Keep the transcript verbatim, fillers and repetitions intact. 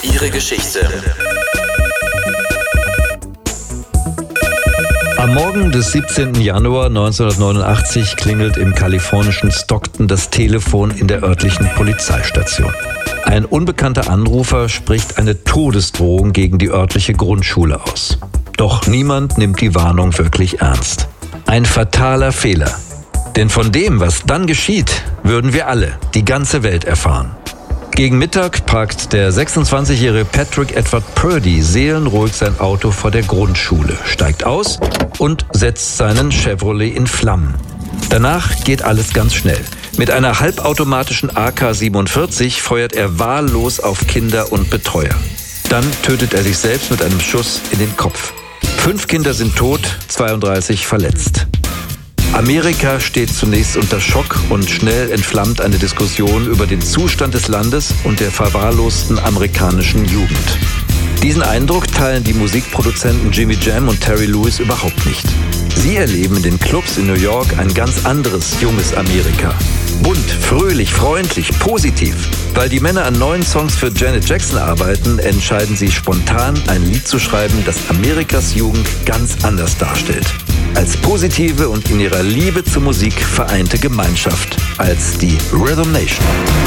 Ihre Geschichte. Am Morgen des siebzehnten Januar neunzehnhundertneunundachtzig klingelt im kalifornischen Stockton das Telefon in der örtlichen Polizeistation. Ein unbekannter Anrufer spricht eine Todesdrohung gegen die örtliche Grundschule aus. Doch niemand nimmt die Warnung wirklich ernst. Ein fataler Fehler. Denn von dem, was dann geschieht, würden wir alle, die ganze Welt erfahren. Gegen Mittag parkt der sechsundzwanzigjährige Patrick Edward Purdy seelenruhig sein Auto vor der Grundschule, steigt aus und setzt seinen Chevrolet in Flammen. Danach geht alles ganz schnell. Mit einer halbautomatischen A K siebenundvierzig feuert er wahllos auf Kinder und Betreuer. Dann tötet er sich selbst mit einem Schuss in den Kopf. Fünf Kinder sind tot, zweiunddreißig verletzt. Amerika steht zunächst unter Schock und schnell entflammt eine Diskussion über den Zustand des Landes und der verwahrlosten amerikanischen Jugend. Diesen Eindruck teilen die Musikproduzenten Jimmy Jam und Terry Lewis überhaupt nicht. Sie erleben in den Clubs in New York ein ganz anderes, junges Amerika. Bunt, fröhlich, freundlich, positiv. Weil die Männer an neuen Songs für Janet Jackson arbeiten, entscheiden sie spontan, ein Lied zu schreiben, das Amerikas Jugend ganz anders darstellt. Als positive und in ihrer Liebe zur Musik vereinte Gemeinschaft, als die Rhythm Nation.